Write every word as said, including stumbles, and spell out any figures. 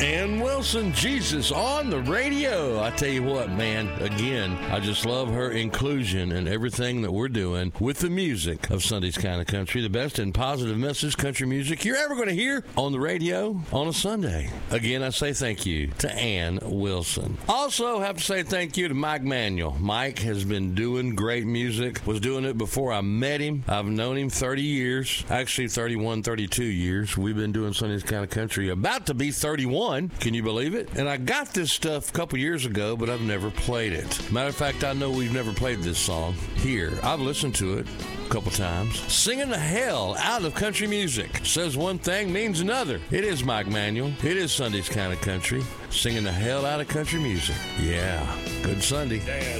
Ann Wilson, Jesus on the radio. I tell you what, man, again, I just love her inclusion in everything that we're doing with the music of Sunday's Kind of Country, the best and positive message country music you're ever going to hear on the radio on a Sunday. Again, I say thank you to Ann Wilson. Also have to say thank you to Mike Manuel. Mike has been doing great music, was doing it before I met him. I've known him thirty years, actually thirty-one, thirty-two years. We've been doing Sunday's Kind of Country, about to be thirty-one. Can you believe it? And I got this stuff a couple years ago, but I've never played it. Matter of fact, I know we've never played this song here. I've listened to it a couple times. Singing the hell out of country music. Says one thing, means another. It is Mike Manuel. It is Sunday's Kind of Country. Singing the hell out of country music. Yeah. Good Sunday. Dad.